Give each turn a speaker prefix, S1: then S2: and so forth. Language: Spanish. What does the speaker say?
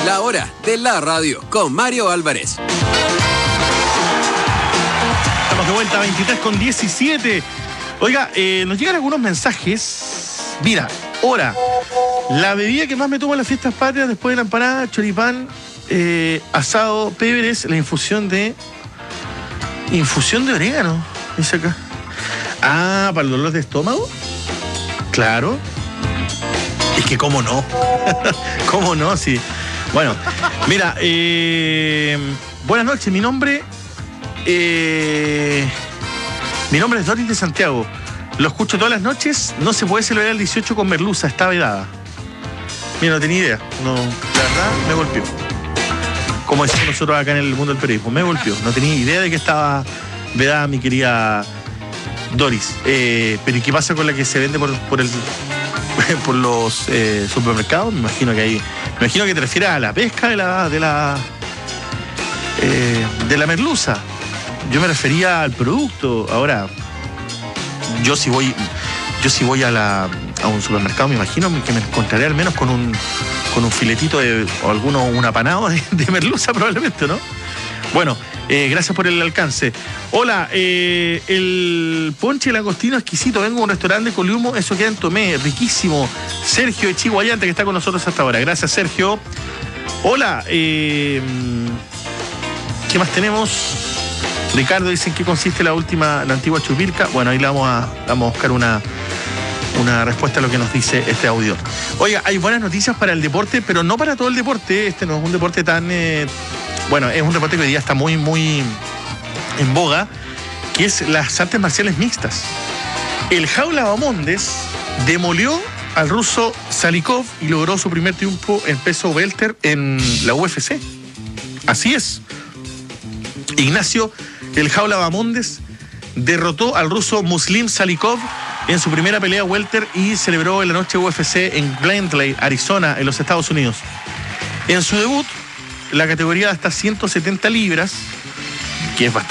S1: La hora de la radio con Mario Álvarez.
S2: Estamos de vuelta, 23:17. Oiga, nos llegan algunos mensajes. Mira, hora. La bebida que más me tomo en las fiestas patrias después de la empanada, choripán, asado, pebres, la infusión de orégano. Dice acá. Ah, para el dolor de estómago. Claro. Es que cómo no. Cómo no, sí. Bueno, mira, buenas noches, mi nombre es Doris de Santiago. Lo escucho todas las noches. No se puede celebrar el 18 con merluza, está vedada. Mira, no tenía idea. No, la verdad, me golpeó. Como decimos nosotros acá en el mundo del periodismo, me golpeó. No tenía idea de que estaba vedada mi querida Doris. Pero ¿y qué pasa con la que se vende por los supermercados? Me imagino que te refieres a la pesca de la merluza. Yo me refería al producto. Ahora, yo si voy a un supermercado, me imagino que me encontraré al menos con un filetito un apanado de merluza probablemente, ¿no? Bueno, gracias por el alcance. Hola, el ponche langostino exquisito. Vengo a un restaurante de Coliumo, eso queda en Tomé, riquísimo. Sergio de Chihuayante, que está con nosotros hasta ahora. Gracias, Sergio. Hola, ¿qué más tenemos? Ricardo dice en qué consiste la antigua chupirca. Bueno, ahí vamos a buscar una respuesta a lo que nos dice este audio. Oiga, hay buenas noticias para el deporte, pero no para todo el deporte. Este no es un deporte tan... bueno, es un deporte que hoy día está muy, muy en boga, que es las artes marciales mixtas. El Jaula Bahamondes demolió al ruso Salikov y logró su primer triunfo en peso welter en la UFC. Así es. Ignacio El Jaula Bahamondes derrotó al ruso Muslim Salikov en su primera pelea welter y celebró en la noche UFC en Glendale, Arizona, en los Estados Unidos. En su debut, la categoría de hasta 170 libras, que es bastante